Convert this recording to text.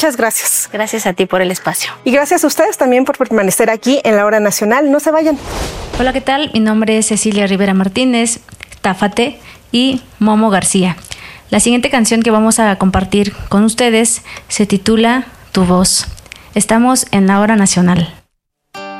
Muchas gracias. Gracias a ti por el espacio. Y gracias a ustedes también por permanecer aquí en La Hora Nacional. No se vayan. Hola, ¿qué tal? Mi nombre es Cecilia Rivera Martínez, Táfate y Momo García. La siguiente canción que vamos a compartir con ustedes se titula Tu voz. Estamos en La Hora Nacional.